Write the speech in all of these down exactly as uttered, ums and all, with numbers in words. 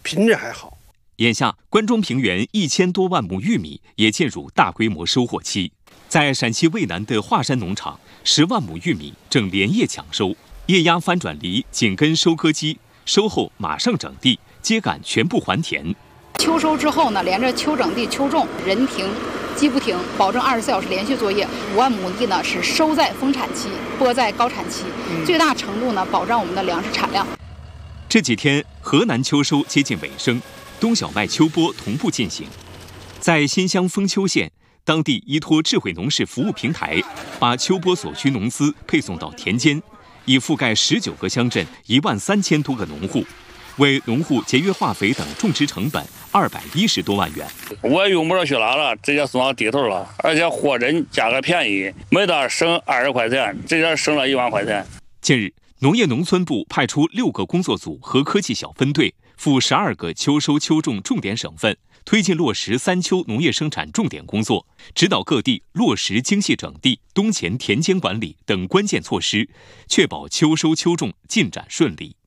品质还好。 眼下，关中平原一千多万亩玉米也进入大规模收获期。在陕西渭南的华山农场，十万亩玉米正连夜抢收，液压翻转犁紧跟收割机，收后马上整地，秸秆全部还田。 秋收之后呢，连着秋整地、秋种，人停机不停，保证二十四小时连续作业。五万亩地呢是收在丰产期，播在高产期，最大程度呢保障我们的粮食产量。 这几天，河南秋收接近尾声，冬小麦秋播同步进行。在新乡丰丘县，当地依托智慧农事服务平台，把秋播所需农资配送到田间，已覆盖十九个乡镇一万三千多个农户，为农户节约化肥等种植成本二百一十多万元。 我用不着去哪了，直接送到地头了，而且货真价格便宜，每袋省二十块钱，直接省了一万块钱。 近日，农业农村部派出六个工作组和科技小分队，赴十二个秋收秋种重点省份，推进落实三秋农业生产重点工作，指导各地落实精细整地、冬前田间管理等关键措施，确保秋收秋种进展顺利。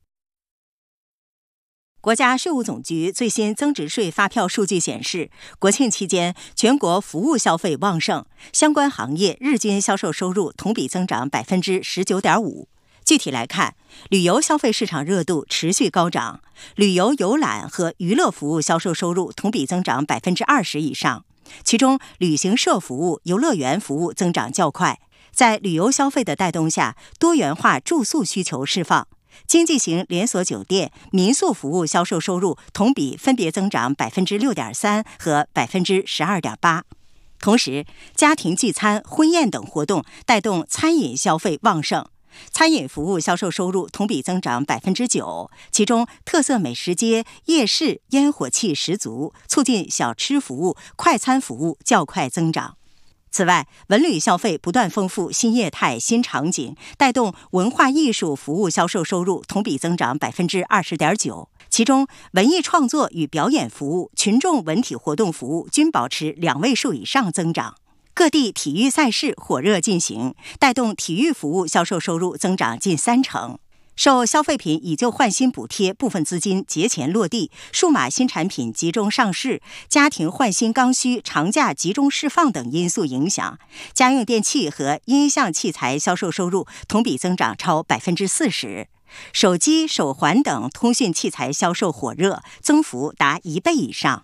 国家税务总局最新增值税发票数据显示，国庆期间全国服务消费旺盛，相关行业日均销售收入同比增长百分之十九点五。具体来看，旅游消费市场热度持续高涨，旅游游览和娱乐服务销售收入同比增长百分之二十以上，其中旅行社服务、游乐园服务增长较快。在旅游消费的带动下，多元化住宿需求释放。经济型连锁酒店、民宿服务销售收入同比分别增长百分之六点三和百分之十二点八。同时，家庭聚餐、婚宴等活动带动餐饮消费旺盛，餐饮服务销售收入同比增长百分之九，其中特色美食街、夜市烟火气十足，促进小吃服务、快餐服务较快增长。此外，文旅消费不断丰富新业态、新场景，带动文化艺术服务销售收入同比增长百分之二十点九。其中，文艺创作与表演服务、群众文体活动服务均保持两位数以上增长。各地体育赛事火热进行，带动体育服务销售收入增长近三成。受消费品以旧换新补贴部分资金节前落地、数码新产品集中上市、家庭换新刚需长假集中释放等因素影响，家用电器和音像器材销售收入同比增长超百分之四十。手机、手环等通讯器材销售火热，增幅达一倍以上。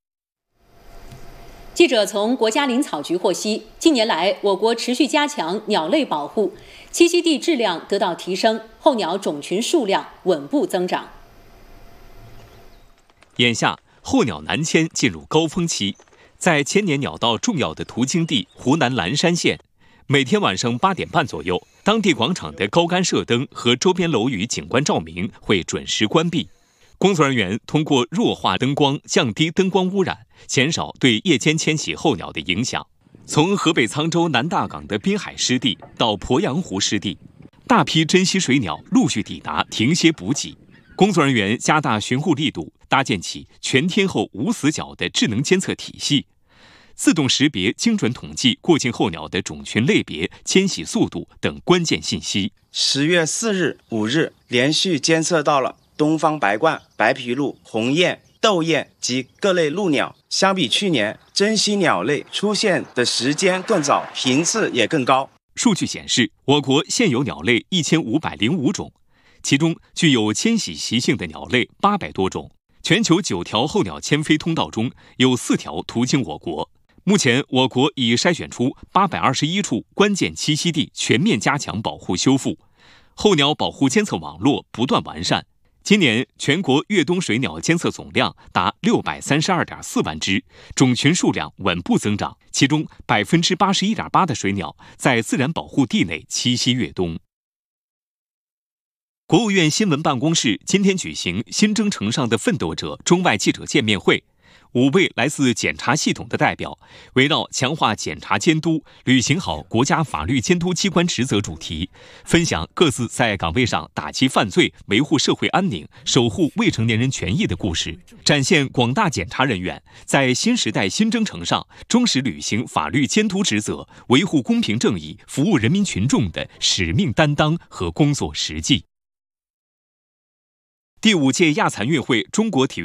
记者从国家林草局获悉，近年来我国持续加强鸟类保护，栖息地质量得到提升，候鸟种群数量稳步增长。 眼下，候鸟南迁进入高峰期，在千年鸟道重要的途经地湖南蓝山县，每天晚上八点半左右，当地广场的高杆射灯和周边楼宇景观照明会准时关闭。工作人员通过弱化灯光降低灯光污染，减少对夜间迁徙候鸟的影响。从河北沧州南大港的滨海湿地到鄱阳湖湿地，大批珍稀水鸟陆续抵达停歇补给。工作人员加大巡护力度，搭建起全天候无死角的智能监测体系，自动识别、精准统计过境候鸟的种群类别、迁徙速度等关键信息。 十月四日、五日连续监测到了东方白鹳、白皮鹭、鸿雁、斗雁及各类鹭鸟。相比去年，珍稀鸟类出现的时间更早，频次也更高。 数据显示，我国现有鸟类一千五百零五种，其中具有迁徙习性的鸟类八百多种。全球九条候鸟迁飞通道中有四条途经我国。目前，我国已筛选出八百二十一处关键栖息地，全面加强保护修复，候鸟保护监测网络不断完善。今年全国越冬水鸟监测总量达六百三十二点四万只，种群数量稳步增长，其中百分之八十一点八的水鸟在自然保护地内栖息越冬。国务院新闻办公室今天举行新征程上的奋斗者中外记者见面会，五位来自检察系统的代表围绕强化检察监督、履行好国家法律监督机关职责主题，分享各自在岗位上打击犯罪、维护社会安宁、守护未成年人权益的故事，展现广大检察人员在新时代新征程上忠实履行法律监督职责、维护公平正义、服务人民群众的使命担当和工作实际。第五届亚残运会中国体育